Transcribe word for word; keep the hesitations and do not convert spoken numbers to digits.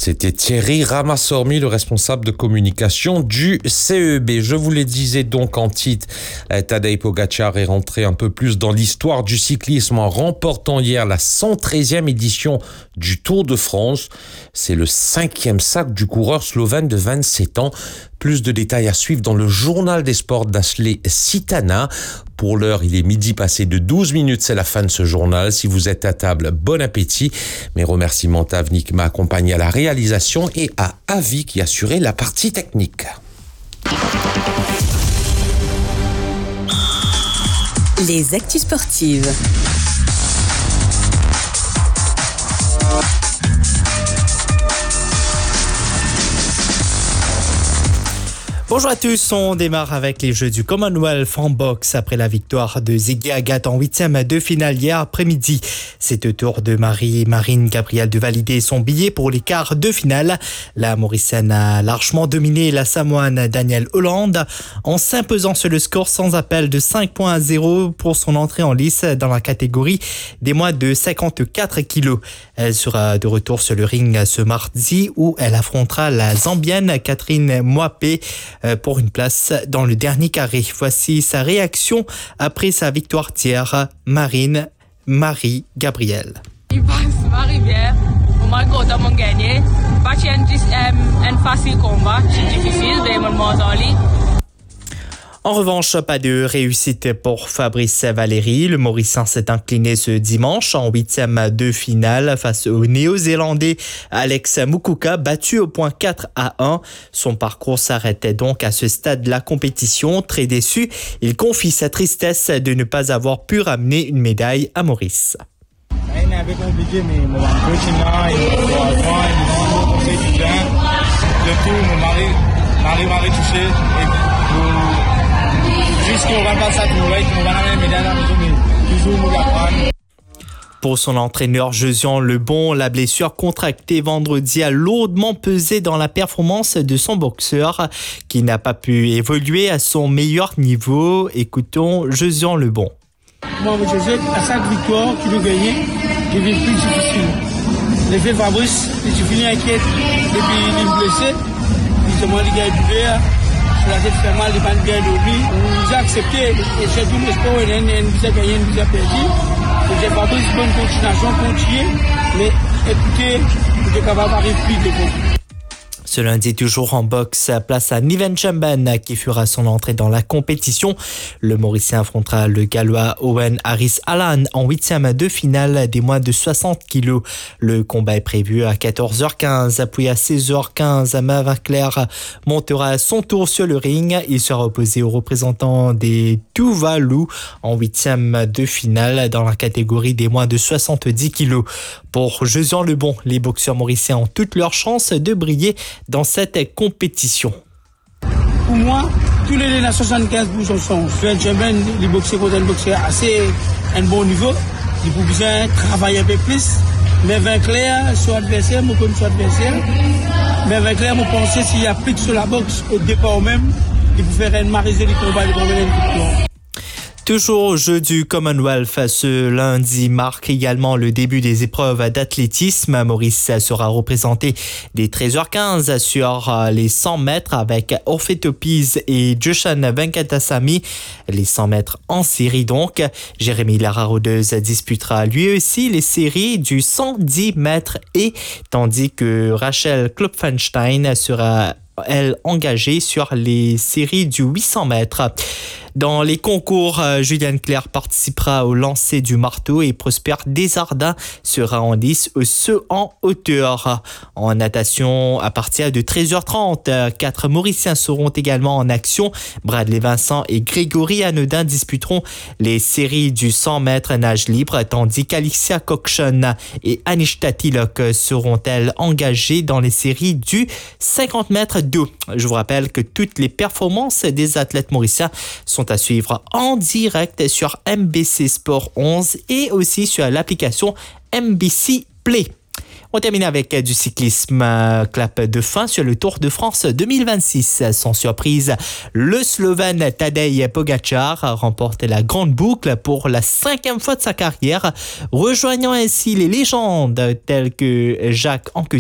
C'était Thierry Ramassormi, le responsable de communication du C E B. Je vous le disais donc en titre, Tadej Pogačar est rentré un peu plus dans l'histoire du cyclisme en remportant hier la cent treizième édition du Tour de France. C'est le cinquième sac du coureur slovène de vingt-sept ans. Plus de détails à suivre dans le journal des sports d'Ashley Sitana. Pour l'heure, il est midi passé de douze minutes, c'est la fin de ce journal. Si vous êtes à table, bon appétit. Mes remerciements à Avni qui m'a accompagné à la réalisation et à Avi qui assurait la partie technique. Les actus sportives. Bonjour à tous, on démarre avec les Jeux du Commonwealth en boxe après la victoire de Ziggy Agathe en huitième de finale hier après-midi. C'est au tour de Marie-Marine Gabriel de valider son billet pour les quarts de finale. La Mauricienne a largement dominé la Samoane Danielle Hollande en s'imposant sur le score sans appel de cinq points à zéro pour son entrée en lice dans la catégorie des moins de cinquante-quatre kilos. Elle sera de retour sur le ring ce mardi où elle affrontera la Zambienne Catherine Mwape pour une place dans le dernier carré. Voici sa réaction après sa victoire hier, Marine Marie Gabriel. Il passe Marie bien. On m'a content de gagner. Pas un facile combat, c'est difficile, mais on m'a En revanche, pas de réussite pour Fabrice Valéry. Le Mauricien s'est incliné ce dimanche en huitième de finale face au Néo-Zélandais Alex Mukuka, battu au point quatre à un. Son parcours s'arrêtait donc à ce stade de la compétition. Très déçu, il confie sa tristesse de ne pas avoir pu ramener une médaille à Maurice. Pour son entraîneur Josian Lebon, la blessure contractée vendredi a lourdement pesé dans la performance de son boxeur qui n'a pas pu évoluer à son meilleur niveau. Écoutons Josian Lebon. Moi, je sais qu'à chaque victoire qu'il veut gagner, il devient plus difficile. L'effet Fabrice, je suis fini inquiète depuis qu'il est blessé. Justement, les gars du verre. La tête fait mal, les bandes bien dormi. On nous a accepté, et chez tout le sport, on nous a gagné, on nous a perdu. J'ai pas besoin de bonne continuation, continuer, mais écoutez, vous êtes capable d'arriver plus de bon. Ce lundi, toujours en boxe, place à Niven Chamban qui fera son entrée dans la compétition. Le Mauricien affrontera le Gallois Owen Harris Allan en huitième de finale des moins de soixante kilos. Le combat est prévu à quatorze heures quinze, puis à seize heures quinze, Marvin Claire montera à son tour sur le ring. Il sera opposé au représentant des Tuvalu en huitième de finale dans la catégorie des moins de soixante-dix kilos. Pour Josian Lebon, les boxeurs mauriciens ont toutes leurs chances de briller dans cette compétition. Pour moi, tous les à soixante-quinze pour cent sont. Benjamin, les boxeurs contre un boxeur assez à un bon niveau. Il faut bien travailler un peu plus. Mais Vinclair, soit adversaire, moi comme soit adversaire. Mais Vinclair, moi penser s'il y a plus sur la boxe au départ même, il faut faire un mariser les combats, les combats, les combats. Toujours au jeu du Commonwealth, ce lundi marque également le début des épreuves d'athlétisme. Maurice sera représenté dès treize heures quinze sur les cent mètres avec Orphétopise et Joshan Venkatasamy. Les cent mètres en série donc. Jérémy Lara-Rodeuse disputera lui aussi les séries du cent dix mètres et tandis que Rachel Klopfenstein sera elle engagée sur les séries du huit cents mètres. Dans les concours, Juliane Claire participera au lancer du marteau et Prosper Desjardins sera en lice au saut en hauteur. En natation, à partir de treize heures trente, quatre Mauriciens seront également en action. Bradley Vincent et Grégory Anodin disputeront les séries du cent mètres nage libre, tandis qu'Alicia Cochon et Anishta Tilok seront-elles engagées dans les séries du cinquante mètres d'eau. Je vous rappelle que toutes les performances des athlètes mauriciens sont à suivre en direct sur M B C Sport onze et aussi sur l'application M B C Play. On termine avec du cyclisme, clap de fin sur le Tour de France deux mille vingt-six. Sans surprise, le Slovène Tadej Pogačar remporte la grande boucle pour la cinquième fois de sa carrière, rejoignant ainsi les légendes telles que Jacques Anquetil